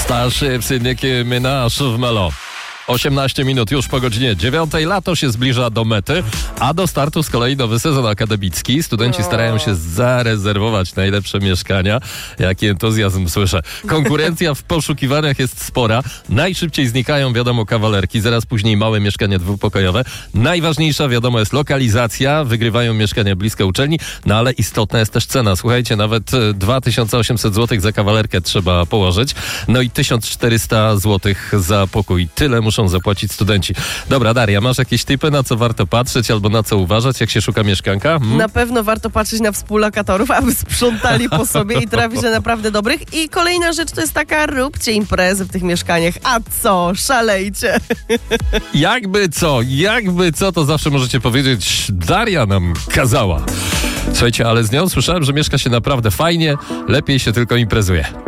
Starships i Nicki Minaj w Melo. 18 minut już po godzinie 9. Lato się zbliża do mety, a do startu z kolei nowy sezon akademicki. Studenci starają się zarezerwować najlepsze mieszkania. Jaki entuzjazm słyszę. Konkurencja w poszukiwaniach jest spora. Najszybciej znikają, wiadomo, kawalerki. Zaraz później małe mieszkanie dwupokojowe. Najważniejsza, wiadomo, jest lokalizacja. Wygrywają mieszkania blisko uczelni, no ale istotna jest też cena. Słuchajcie, nawet 2800 zł za kawalerkę trzeba położyć. No i 1400 zł za pokój. Tyle muszą zapłacić studenci. Dobra, Daria, masz jakieś tipy, na co warto patrzeć albo na co uważać, jak się szuka mieszkanka? Na pewno warto patrzeć na współlokatorów, aby sprzątali po sobie i trafić na naprawdę dobrych. I kolejna rzecz to jest taka, róbcie imprezy w tych mieszkaniach. A co? Szalejcie. Jakby co, to zawsze możecie powiedzieć, Daria nam kazała. Słuchajcie, ale z nią słyszałem, że mieszka się naprawdę fajnie, lepiej się tylko imprezuje.